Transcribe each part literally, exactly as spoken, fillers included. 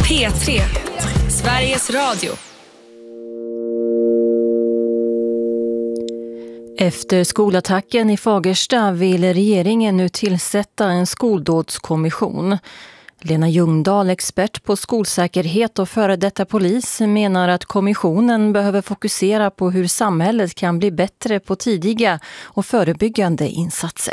P tre, Sveriges Radio. Efter skolattacken i Fagersta vill regeringen nu tillsätta en skoldådskommission. Lena Ljungdahl, expert på skolsäkerhet och före detta polis, menar att kommissionen behöver fokusera på hur samhället kan bli bättre på tidiga och förebyggande insatser.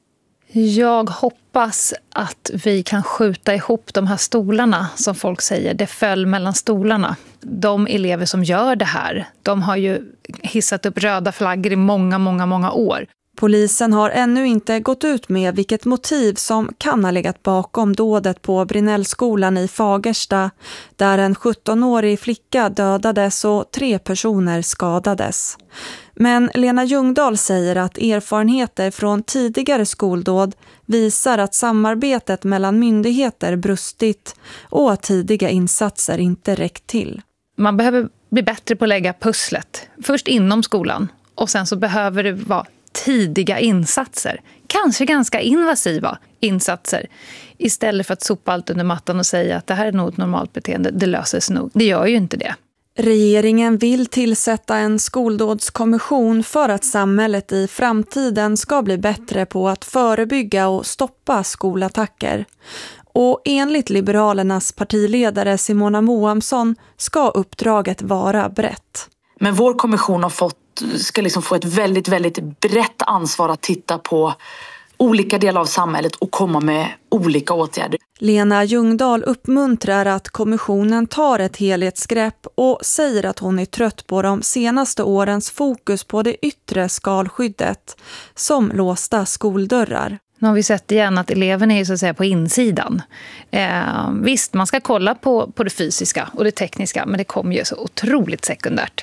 Jag hoppas att vi kan skjuta ihop de här stolarna, som folk säger. Det föll mellan stolarna. De elever som gör det här, de har ju hissat upp röda flaggor i många, många, många år. Polisen har ännu inte gått ut med vilket motiv som kan ha legat bakom dådet på Brinellskolan i Fagersta, där en sjuttonårig flicka dödades och tre personer skadades. Men Lena Ljungdahl säger att erfarenheter från tidigare skoldåd visar att samarbetet mellan myndigheter brustit och att tidiga insatser inte räckt till. Man behöver bli bättre på att lägga pusslet. Först inom skolan, och sen så behöver det vara tidiga insatser. Kanske ganska invasiva insatser. Istället för att sopa allt under mattan och säga att det här är nog ett normalt beteende. Det löser sig nog. Det gör ju inte det. Regeringen vill tillsätta en skoldådskommission för att samhället i framtiden ska bli bättre på att förebygga och stoppa skolattacker. Och enligt Liberalernas partiledare Simona Moamsson ska uppdraget vara brett. Men vår kommission har fått, ska liksom få ett väldigt, väldigt brett ansvar att titta på olika delar av samhället och komma med olika åtgärder. Lena Ljungdahl uppmuntrar att kommissionen tar ett helhetsgrepp och säger att hon är trött på de senaste årens fokus på det yttre skalskyddet, som låsta skoldörrar. Nu har vi sett igen att eleverna är så att säga på insidan. Eh, visst, man ska kolla på, på det fysiska och det tekniska, men det kommer ju så otroligt sekundärt.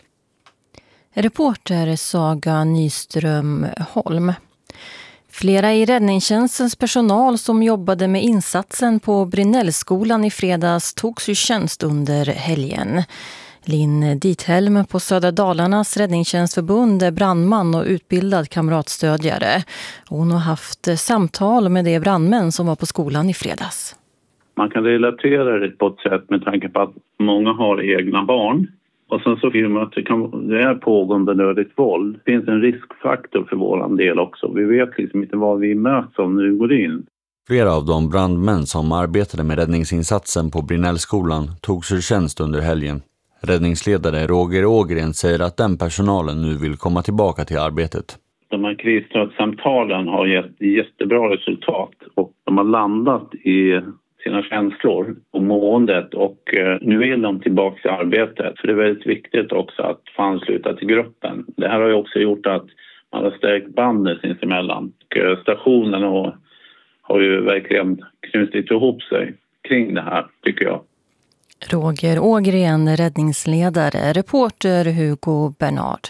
Reporter Saga Nyström Holm. Flera i räddningstjänstens personal som jobbade med insatsen på Brinellskolan i fredags togs ur tjänst under helgen. Linn Dithelm på Södra Dalarnas räddningstjänstförbund är brandman och utbildad kamratstödjare. Hon har haft samtal med de brandmän som var på skolan i fredags. Man kan relatera det på ett sätt med tanke på att många har egna barn. Och sen så vill man att det, kan, det är pågående nödigt våld. Det finns en riskfaktor för våran del också. Vi vet liksom inte vad vi möts om när vi går in. Flera av de brandmän som arbetade med räddningsinsatsen på Brinellskolan togs ur tjänst under helgen. Räddningsledare Roger Ågren säger att den personalen nu vill komma tillbaka till arbetet. De här krisstödssamtalen har gett jättebra resultat och de har landat i sina känslor och måendet, och nu vill de tillbaka till arbetet. För det är väldigt viktigt också att få ansluta till gruppen. Det här har ju också gjort att man har stärkt bandet sinsemellan. Och stationen har, har ju verkligen knutit ihop sig kring det här, tycker jag. Roger Ågren, räddningsledare, reporter Hugo Bernard.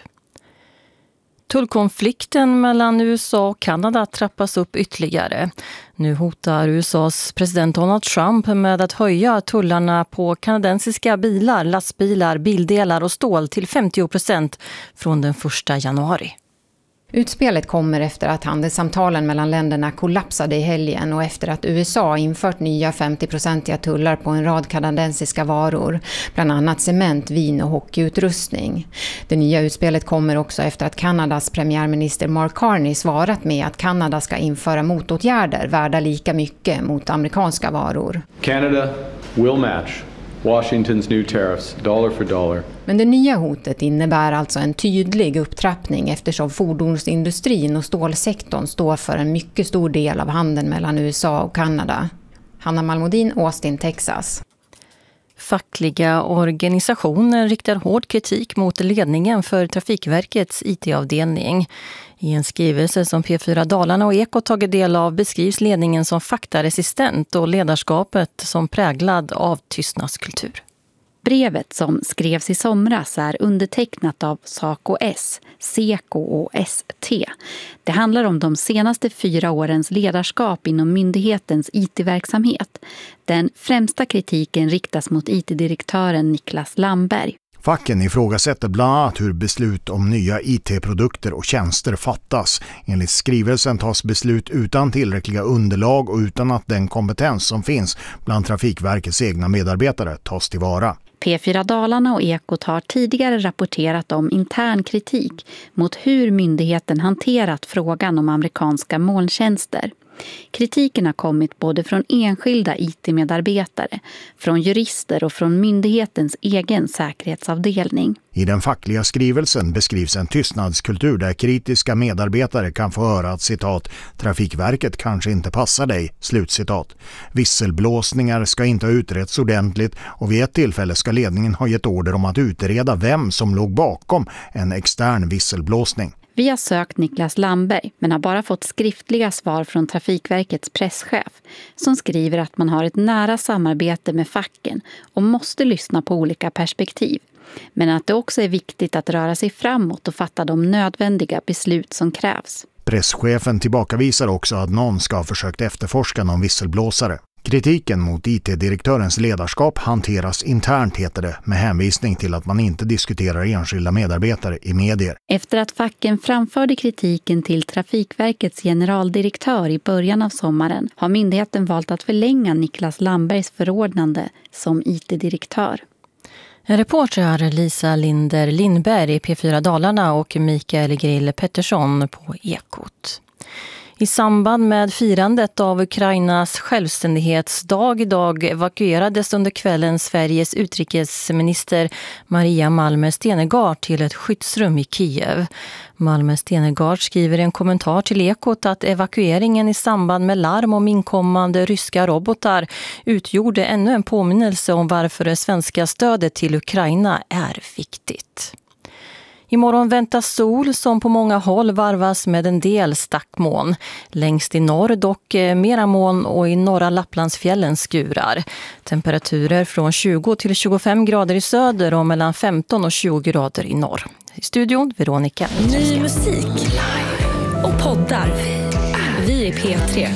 Tullkonflikten mellan U S A och Kanada trappas upp ytterligare. Nu hotar U S A:s president Donald Trump med att höja tullarna på kanadensiska bilar, lastbilar, bildelar och stål till femtio procent från den första januari. Utspelet kommer efter att handelssamtalen mellan länderna kollapsade i helgen och efter att U S A infört nya femtio-procentiga tullar på en rad kanadensiska varor, bland annat cement, vin och hockeyutrustning. Det nya utspelet kommer också efter att Kanadas premiärminister Mark Carney svarat med att Kanada ska införa motåtgärder värda lika mycket mot amerikanska varor. Canada will match Washington's new tariffs dollar for dollar. Men det nya hotet innebär alltså en tydlig upptrappning eftersom fordonsindustrin och stålsektorn står för en mycket stor del av handeln mellan U S A och Kanada. Hanna Malmodin, Austin, Texas. Fackliga organisationer riktar hård kritik mot ledningen för Trafikverkets I T-avdelning. I en skrivelse som P fyra Dalarna och Eko tagit del av beskrivs ledningen som faktaresistent och ledarskapet som präglad av tystnadskultur. Brevet som skrevs i somras är undertecknat av SACO S, SECO och S T. Det handlar om de senaste fyra årens ledarskap inom myndighetens I T-verksamhet. Den främsta kritiken riktas mot I T-direktören Niklas Lamberg. Facken ifrågasätter bland annat hur beslut om nya I T-produkter och tjänster fattas. Enligt skrivelsen tas beslut utan tillräckliga underlag och utan att den kompetens som finns bland Trafikverkets egna medarbetare tas tillvara. P fyra Dalarna och Ekot har tidigare rapporterat om intern kritik mot hur myndigheten hanterat frågan om amerikanska molntjänster. Kritiken har kommit både från enskilda I T-medarbetare, från jurister och från myndighetens egen säkerhetsavdelning. I den fackliga skrivelsen beskrivs en tystnadskultur där kritiska medarbetare kan få höra att citat Trafikverket kanske inte passar dig, slutcitat. Visselblåsningar ska inte ha utretts ordentligt och vid ett tillfälle ska ledningen ha gett order om att utreda vem som låg bakom en extern visselblåsning. Vi har sökt Niklas Lamberg men har bara fått skriftliga svar från Trafikverkets presschef som skriver att man har ett nära samarbete med facken och måste lyssna på olika perspektiv. Men att det också är viktigt att röra sig framåt och fatta de nödvändiga beslut som krävs. Presschefen tillbakavisar också att någon ska ha försökt efterforska någon visselblåsare. Kritiken mot I T-direktörens ledarskap hanteras internt, heter det, med hänvisning till att man inte diskuterar enskilda medarbetare i medier. Efter att facken framförde kritiken till Trafikverkets generaldirektör i början av sommaren har myndigheten valt att förlänga Niklas Lambergs förordnande som I T-direktör. En reporter Lisa Linder Lindberg i P fyra Dalarna och Mikael Grill Pettersson på Ekot. I samband med firandet av Ukrainas självständighetsdag idag evakuerades under kvällen Sveriges utrikesminister Maria Malmer Stenergard till ett skyddsrum i Kiev. Malmer Stenergard skriver i en kommentar till Ekot att evakueringen i samband med larm om inkommande ryska robotar utgjorde ännu en påminnelse om varför det svenska stödet till Ukraina är viktigt. Imorgon väntas sol som på många håll varvas med en del stackmoln. Längst i norr dock mera moln och i norra Lapplandsfjällen skurar. Temperaturer från tjugo till tjugofem grader i söder och mellan femton och tjugo grader i norr. I studion Veronica. Ny musik och poddar. Vi är P tre.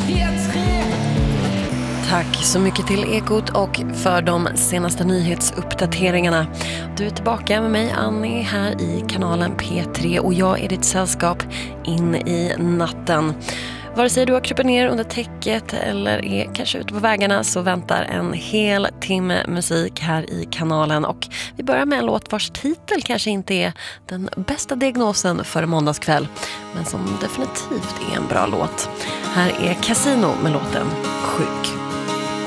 Tack så mycket till Ekot och för de senaste nyhetsuppdateringarna. Du är tillbaka med mig, Annie, här i kanalen P tre och jag är ditt sällskap in i natten. Vare sig du har krypit ner under täcket eller är kanske ute på vägarna så väntar en hel timme musik här i kanalen. Och vi börjar med en låt vars titel kanske inte är den bästa diagnosen för måndagskväll, men som definitivt är en bra låt. Här är Casino med låten Sjuk.